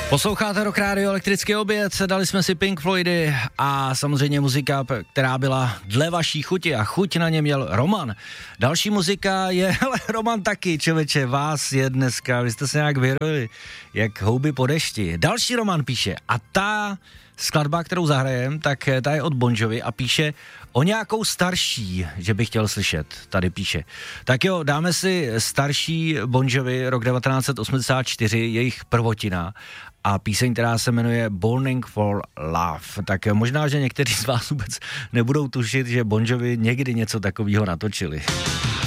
Posloucháte Rock Radio, elektrický oběd, dali jsme si Pink Floydy a samozřejmě muzika, která byla dle vaší chuti a chuť na ně měl Roman. Další muzika je, ale Roman taky, člověče, vás je dneska, vy jste se nějak vyrojili, jak houby po dešti. Další Roman píše a ta skladba, kterou zahrajem, tak ta je od Bon Jovi a píše o nějakou starší, že bych chtěl slyšet, tady píše. Tak jo, dáme si starší Bon Jovi, rok 1984, jejich prvotina a píseň, která se jmenuje Burning for Love. Tak možná, že někteří z vás vůbec nebudou tušit, že Bon Jovi někdy něco takového natočili.